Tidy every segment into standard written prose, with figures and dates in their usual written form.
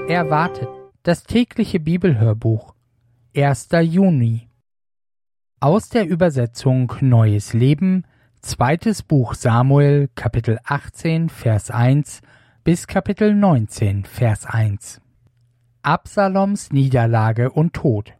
Erwartet, das tägliche Bibelhörbuch, 1. Juni. Aus der Übersetzung Neues Leben, 2. Buch Samuel, Kapitel 18, Vers 1 bis Kapitel 19, Vers 1. Absaloms Niederlage und Tod.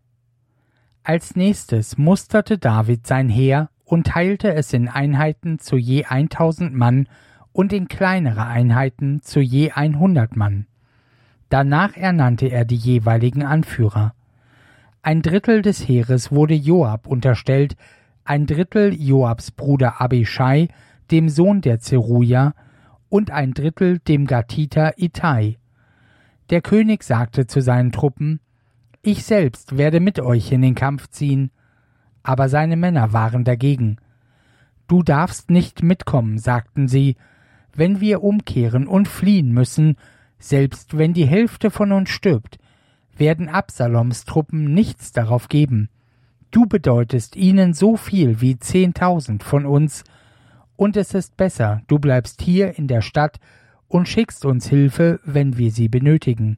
Als nächstes musterte David sein Heer und teilte es in Einheiten zu je 1000 Mann und in kleinere Einheiten zu je 100 Mann. Danach ernannte er die jeweiligen Anführer. Ein Drittel des Heeres wurde Joab unterstellt, ein Drittel Joabs Bruder Abischai, dem Sohn der Zeruja, und ein Drittel dem Gatiter Ittai. Der König sagte zu seinen Truppen: Ich selbst werde mit euch in den Kampf ziehen. Aber seine Männer waren dagegen. Du darfst nicht mitkommen, sagten sie, wenn wir umkehren und fliehen müssen, selbst wenn die Hälfte von uns stirbt, werden Absaloms Truppen nichts darauf geben. Du bedeutest ihnen so viel wie 10.000 von uns, und es ist besser, du bleibst hier in der Stadt und schickst uns Hilfe, wenn wir sie benötigen.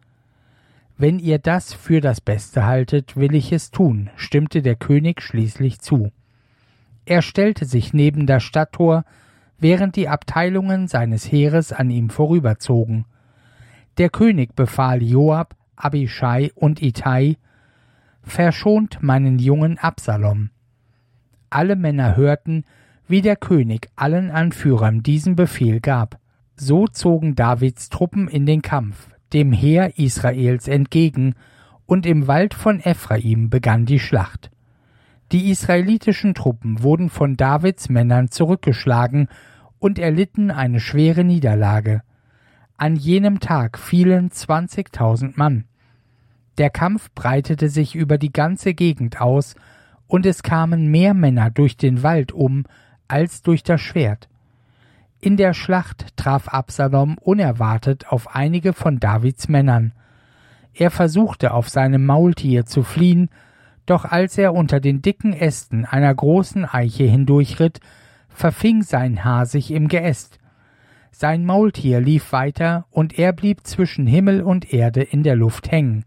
Wenn ihr das für das Beste haltet, will ich es tun, stimmte der König schließlich zu. Er stellte sich neben das Stadttor, während die Abteilungen seines Heeres an ihm vorüberzogen. Der König befahl Joab, Abischai und Ittai: Verschont meinen jungen Absalom. Alle Männer hörten, wie der König allen Anführern diesen Befehl gab. So zogen Davids Truppen in den Kampf, dem Heer Israels entgegen, und im Wald von Ephraim begann die Schlacht. Die israelitischen Truppen wurden von Davids Männern zurückgeschlagen und erlitten eine schwere Niederlage. An jenem Tag fielen 20.000 Mann. Der Kampf breitete sich über die ganze Gegend aus, und es kamen mehr Männer durch den Wald um als durch das Schwert. In der Schlacht traf Absalom unerwartet auf einige von Davids Männern. Er versuchte auf seinem Maultier zu fliehen, doch als er unter den dicken Ästen einer großen Eiche hindurchritt, verfing sein Haar sich im Geäst. Sein Maultier lief weiter, und er blieb zwischen Himmel und Erde in der Luft hängen.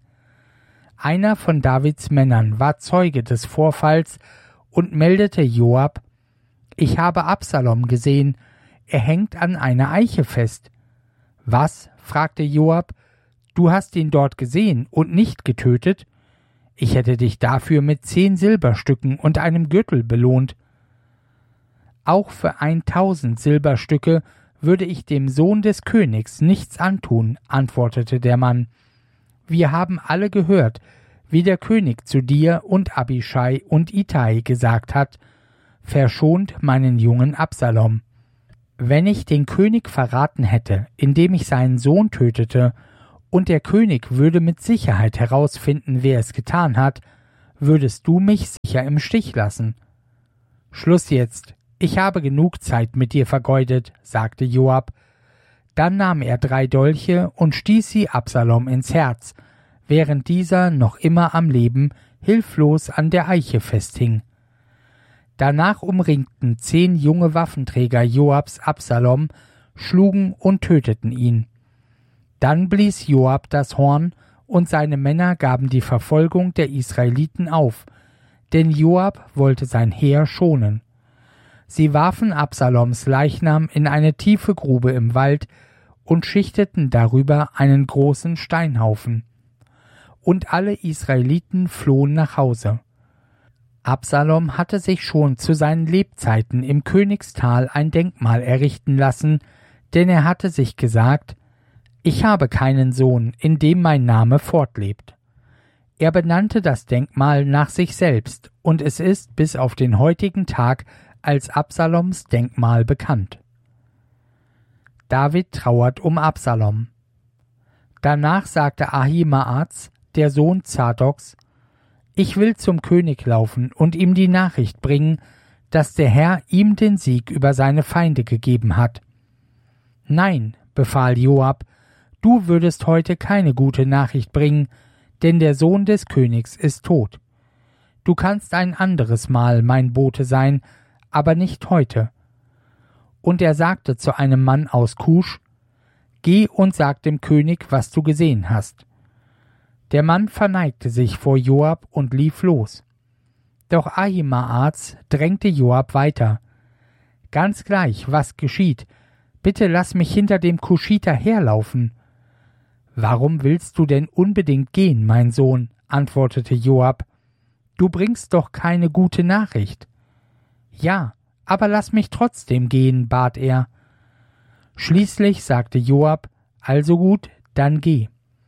Einer von Davids Männern war Zeuge des Vorfalls und meldete Joab: Ich habe Absalom gesehen, er hängt an einer Eiche fest. Was? Fragte Joab, du hast ihn dort gesehen und nicht getötet? Ich hätte dich dafür mit 10 Silberstücken und einem Gürtel belohnt. Auch für 1000 Silberstücke würde ich dem Sohn des Königs nichts antun, antwortete der Mann. Wir haben alle gehört, wie der König zu dir und Abischai und Ittai gesagt hat: Verschont meinen jungen Absalom. Wenn ich den König verraten hätte, indem ich seinen Sohn tötete, und der König würde mit Sicherheit herausfinden, wer es getan hat, würdest du mich sicher im Stich lassen. Schluss jetzt. Ich habe genug Zeit mit dir vergeudet, sagte Joab. Dann nahm er 3 Dolche und stieß sie Absalom ins Herz, während dieser noch immer am Leben hilflos an der Eiche festhing. Danach umringten 10 junge Waffenträger Joabs Absalom, schlugen und töteten ihn. Dann blies Joab das Horn, und seine Männer gaben die Verfolgung der Israeliten auf, denn Joab wollte sein Heer schonen. Sie warfen Absaloms Leichnam in eine tiefe Grube im Wald und schichteten darüber einen großen Steinhaufen. Und alle Israeliten flohen nach Hause. Absalom hatte sich schon zu seinen Lebzeiten im Königstal ein Denkmal errichten lassen, denn er hatte sich gesagt: Ich habe keinen Sohn, in dem mein Name fortlebt. Er benannte das Denkmal nach sich selbst, und es ist bis auf den heutigen Tag als Absaloms Denkmal bekannt. David trauert um Absalom. Danach sagte Ahimaaz, der Sohn Zadoks: Ich will zum König laufen und ihm die Nachricht bringen, dass der Herr ihm den Sieg über seine Feinde gegeben hat. Nein, befahl Joab, du würdest heute keine gute Nachricht bringen, denn der Sohn des Königs ist tot. Du kannst ein anderes Mal mein Bote sein, aber nicht heute. Und er sagte zu einem Mann aus Kusch: Geh und sag dem König, was du gesehen hast. Der Mann verneigte sich vor Joab und lief los. Doch Ahimaaz drängte Joab weiter. Ganz gleich, was geschieht, bitte lass mich hinter dem Kuschiter herlaufen. Warum willst du denn unbedingt gehen, mein Sohn? Antwortete Joab. Du bringst doch keine gute Nachricht. Ja, aber lass mich trotzdem gehen, bat er. Schließlich sagte Joab, also gut, dann geh.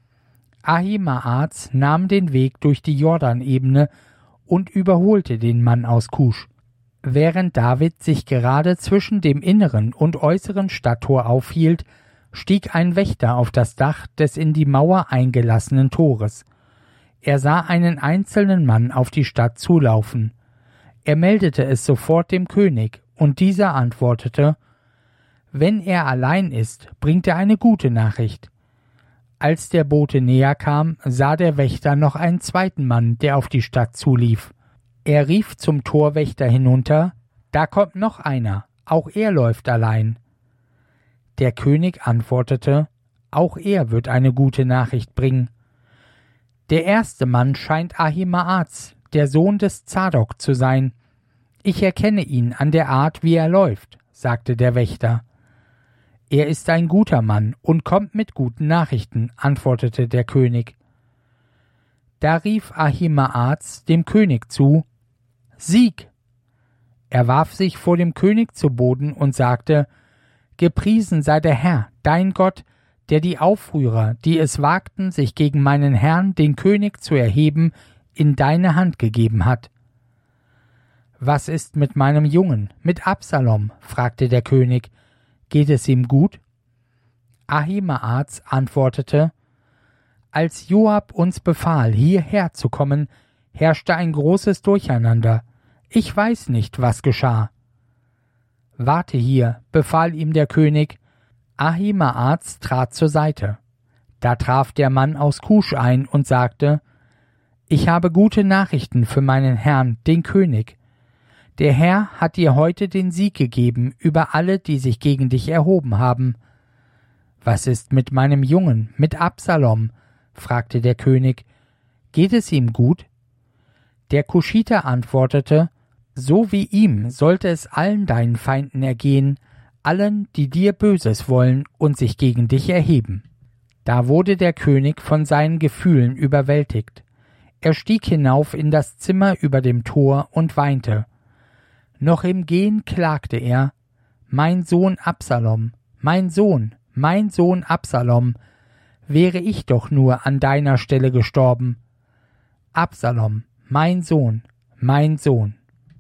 Ahimaaz nahm den Weg durch die Jordanebene und überholte den Mann aus Kusch. Während David sich gerade zwischen dem inneren und äußeren Stadttor aufhielt, stieg ein Wächter auf das Dach des in die Mauer eingelassenen Tores. Er sah einen einzelnen Mann auf die Stadt zulaufen. Er meldete es sofort dem König, und dieser antwortete, wenn er allein ist, bringt er eine gute Nachricht. Als der Bote näher kam, sah der Wächter noch einen zweiten Mann, der auf die Stadt zulief. Er rief zum Torwächter hinunter, da kommt noch einer, auch er läuft allein. Der König antwortete, auch er wird eine gute Nachricht bringen. Der erste Mann scheint Ahimaaz, der Sohn des Zadok, zu sein. Ich erkenne ihn an der Art, wie er läuft, sagte der Wächter. Er ist ein guter Mann und kommt mit guten Nachrichten, antwortete der König. Da rief Ahimaaz dem König zu, Sieg! Er warf sich vor dem König zu Boden und sagte, Gepriesen sei der Herr, dein Gott, der die Aufrührer, die es wagten, sich gegen meinen Herrn, den König, zu erheben, in deine Hand gegeben hat. Was ist mit meinem Jungen, mit Absalom? Fragte der König. Geht es ihm gut? Ahimaaz antwortete, als Joab uns befahl, hierher zu kommen, herrschte ein großes Durcheinander. Ich weiß nicht, was geschah. Warte hier, befahl ihm der König. Ahimaaz trat zur Seite. Da traf der Mann aus Kusch ein und sagte, Ich habe gute Nachrichten für meinen Herrn, den König. Der Herr hat dir heute den Sieg gegeben über alle, die sich gegen dich erhoben haben. Was ist mit meinem Jungen, mit Absalom? Fragte der König. Geht es ihm gut? Der Kuschiter antwortete, so wie ihm sollte es allen deinen Feinden ergehen, allen, die dir Böses wollen und sich gegen dich erheben. Da wurde der König von seinen Gefühlen überwältigt. Er stieg hinauf in das Zimmer über dem Tor und weinte. Noch im Gehen klagte er, Mein Sohn Absalom, mein Sohn Absalom, wäre ich doch nur an deiner Stelle gestorben. Absalom, mein Sohn, mein Sohn.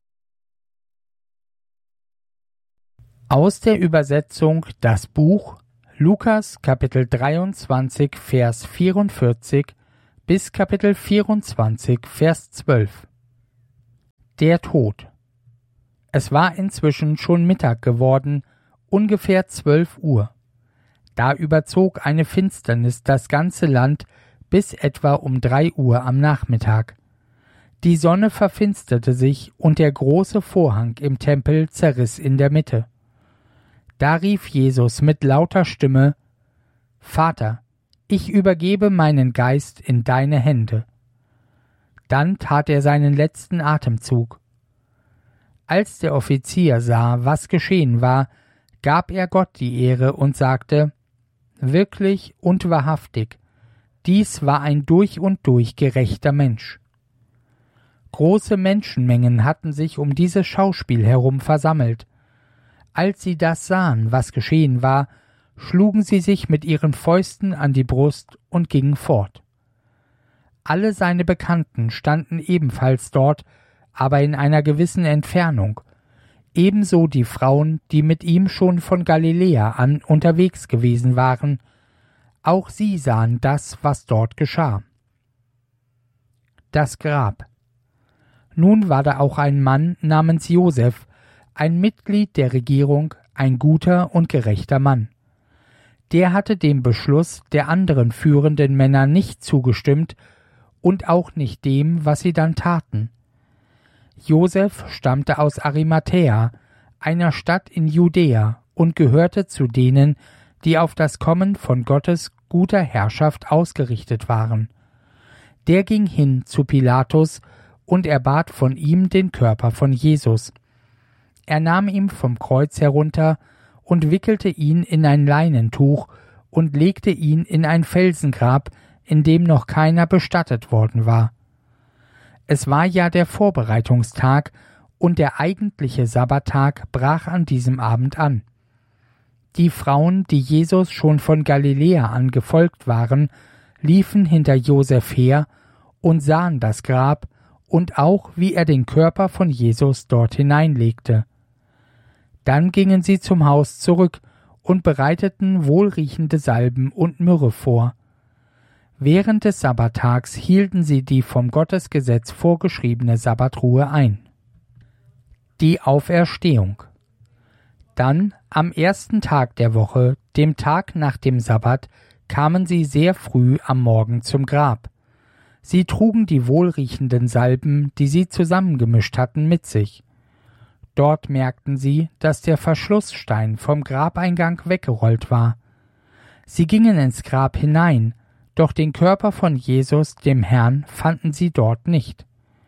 Aus der Übersetzung Das Buch Lukas Kapitel 23 Vers 44 bis Kapitel 24 Vers 12. Der Tod. Es war inzwischen schon Mittag geworden, ungefähr 12 Uhr. Da überzog eine Finsternis das ganze Land bis etwa um 3 Uhr am Nachmittag. Die Sonne verfinsterte sich und der große Vorhang im Tempel zerriss in der Mitte. Da rief Jesus mit lauter Stimme, Vater, ich übergebe meinen Geist in deine Hände. Dann tat er seinen letzten Atemzug. Als der Offizier sah, was geschehen war, gab er Gott die Ehre und sagte, wirklich und wahrhaftig, dies war ein durch und durch gerechter Mensch. Große Menschenmengen hatten sich um dieses Schauspiel herum versammelt. Als sie das sahen, was geschehen war, schlugen sie sich mit ihren Fäusten an die Brust und gingen fort. Alle seine Bekannten standen ebenfalls dort, aber in einer gewissen Entfernung, ebenso die Frauen, die mit ihm schon von Galiläa an unterwegs gewesen waren, auch sie sahen das, was dort geschah. Das Grab. Nun war da auch ein Mann namens Josef, ein Mitglied der Regierung, ein guter und gerechter Mann. Der hatte dem Beschluss der anderen führenden Männer nicht zugestimmt und auch nicht dem, was sie dann taten. Josef stammte aus Arimathäa, einer Stadt in Judäa, und gehörte zu denen, die auf das Kommen von Gottes guter Herrschaft ausgerichtet waren. Der ging hin zu Pilatus und er bat von ihm den Körper von Jesus. Er nahm ihn vom Kreuz herunter und wickelte ihn in ein Leinentuch und legte ihn in ein Felsengrab, in dem noch keiner bestattet worden war. Es war ja der Vorbereitungstag, und der eigentliche Sabbattag brach an diesem Abend an. Die Frauen, die Jesus schon von Galiläa an gefolgt waren, liefen hinter Josef her und sahen das Grab und auch, wie er den Körper von Jesus dort hineinlegte. Dann gingen sie zum Haus zurück und bereiteten wohlriechende Salben und Myrrhe vor. Während des Sabbattags hielten sie die vom Gottesgesetz vorgeschriebene Sabbatruhe ein. Die Auferstehung. Dann, am ersten Tag der Woche, dem Tag nach dem Sabbat, kamen sie sehr früh am Morgen zum Grab. Sie trugen die wohlriechenden Salben, die sie zusammengemischt hatten, mit sich. Dort merkten sie, dass der Verschlussstein vom Grabeingang weggerollt war. Sie gingen ins Grab hinein, doch den Körper von Jesus, dem Herrn, fanden sie dort nicht.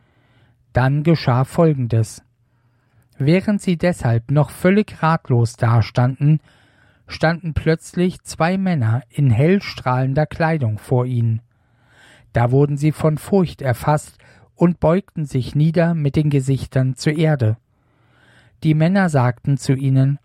Dann geschah Folgendes. Während sie deshalb noch völlig ratlos dastanden, standen plötzlich 2 Männer in hell strahlender Kleidung vor ihnen. Da wurden sie von Furcht erfasst und beugten sich nieder mit den Gesichtern zur Erde. Die Männer sagten zu ihnen: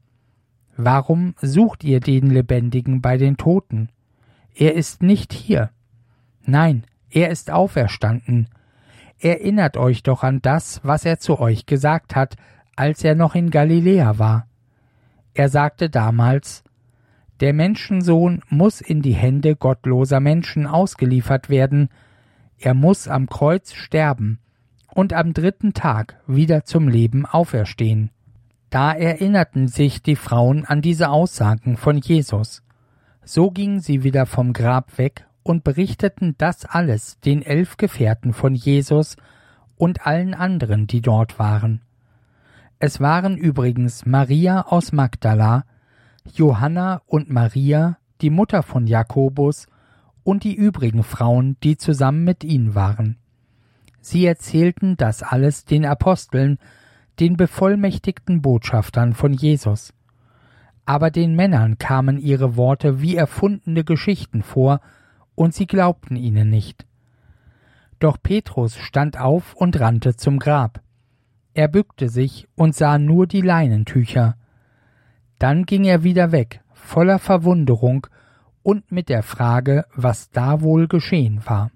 Warum sucht ihr den Lebendigen bei den Toten? Er ist nicht hier. Nein, er ist auferstanden. Erinnert euch doch an das, was er zu euch gesagt hat, als er noch in Galiläa war. Er sagte damals: Der Menschensohn muss in die Hände gottloser Menschen ausgeliefert werden, er muss am Kreuz sterben und am 3. Tag wieder zum Leben auferstehen. Da erinnerten sich die Frauen an diese Aussagen von Jesus. So gingen sie wieder vom Grab weg und berichteten das alles den 11 Gefährten von Jesus und allen anderen, die dort waren. Es waren übrigens Maria aus Magdala, Johanna und Maria, die Mutter von Jakobus, und die übrigen Frauen, die zusammen mit ihnen waren. Sie erzählten das alles den Aposteln, den bevollmächtigten Botschaftern von Jesus. Aber den Männern kamen ihre Worte wie erfundene Geschichten vor, und sie glaubten ihnen nicht. Doch Petrus stand auf und rannte zum Grab. Er bückte sich und sah nur die Leinentücher. Dann ging er wieder weg, voller Verwunderung und mit der Frage, was da wohl geschehen war.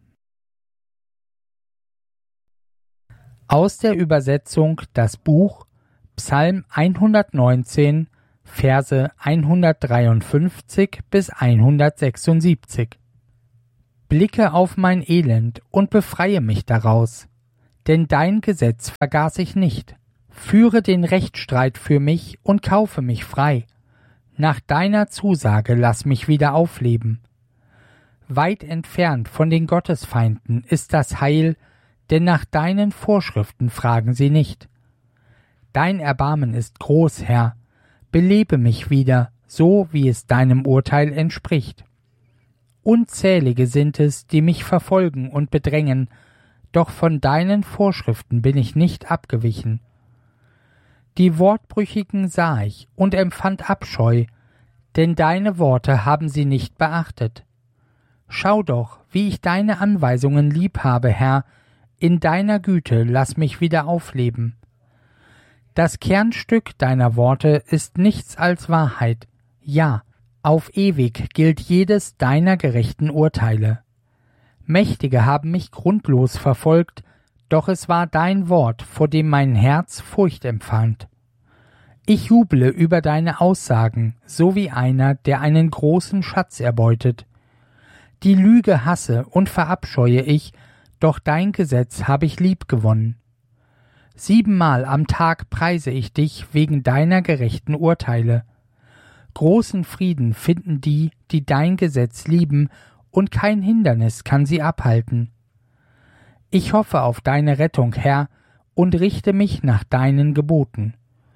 Aus der Übersetzung das Buch Psalm 119, Verse 153 bis 176. Blicke auf mein Elend und befreie mich daraus, denn dein Gesetz vergaß ich nicht. Führe den Rechtsstreit für mich und kaufe mich frei. Nach deiner Zusage lass mich wieder aufleben. Weit entfernt von den Gottesfeinden ist das Heil, denn nach deinen Vorschriften fragen sie nicht. Dein Erbarmen ist groß, Herr. Belebe mich wieder, so wie es deinem Urteil entspricht. Unzählige sind es, die mich verfolgen und bedrängen, doch von deinen Vorschriften bin ich nicht abgewichen. Die Wortbrüchigen sah ich und empfand Abscheu, denn deine Worte haben sie nicht beachtet. Schau doch, wie ich deine Anweisungen lieb habe, Herr, in deiner Güte lass mich wieder aufleben. Das Kernstück deiner Worte ist nichts als Wahrheit, ja, auf ewig gilt jedes deiner gerechten Urteile. Mächtige haben mich grundlos verfolgt, doch es war dein Wort, vor dem mein Herz Furcht empfand. Ich juble über deine Aussagen, so wie einer, der einen großen Schatz erbeutet. Die Lüge hasse und verabscheue ich, doch dein Gesetz habe ich liebgewonnen. 7-mal am Tag preise ich dich wegen deiner gerechten Urteile. Großen Frieden finden die, die dein Gesetz lieben, und kein Hindernis kann sie abhalten. Ich hoffe auf deine Rettung, Herr, und richte mich nach deinen Geboten.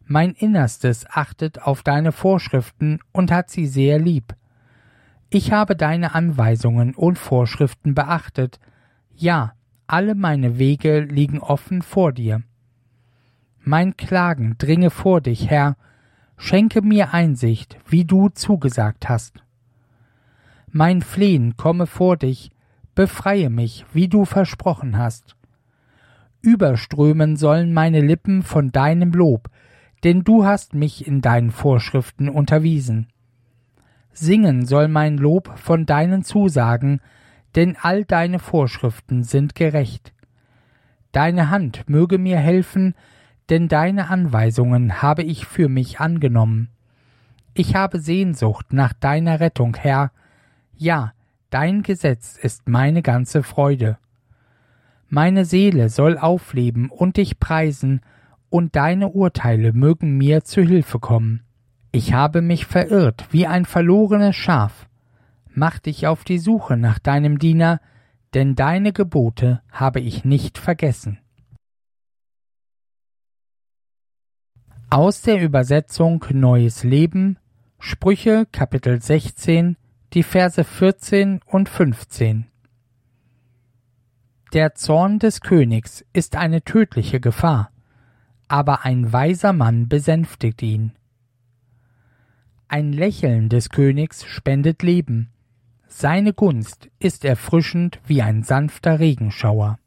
Mein Innerstes achtet auf deine Vorschriften und hat sie sehr lieb. Ich habe deine Anweisungen und Vorschriften beachtet. Ja, alle meine Wege liegen offen vor dir. Mein Klagen dringe vor dich, Herr. Schenke mir Einsicht, wie du zugesagt hast. Mein Flehen komme vor dich, befreie mich, wie du versprochen hast. Überströmen sollen meine Lippen von deinem Lob, denn du hast mich in deinen Vorschriften unterwiesen. Singen soll mein Lob von deinen Zusagen, denn all deine Vorschriften sind gerecht. Deine Hand möge mir helfen, denn deine Anweisungen habe ich für mich angenommen. Ich habe Sehnsucht nach deiner Rettung, Herr. Ja, dein Gesetz ist meine ganze Freude. Meine Seele soll aufleben und dich preisen, und deine Urteile mögen mir zu Hilfe kommen. Ich habe mich verirrt wie ein verlorenes Schaf. Mach dich auf die Suche nach deinem Diener, denn deine Gebote habe ich nicht vergessen. Aus der Übersetzung Neues Leben, Sprüche Kapitel 16, die Verse 14 und 15. Der Zorn des Königs ist eine tödliche Gefahr, aber ein weiser Mann besänftigt ihn. Ein Lächeln des Königs spendet Leben, seine Gunst ist erfrischend wie ein sanfter Regenschauer.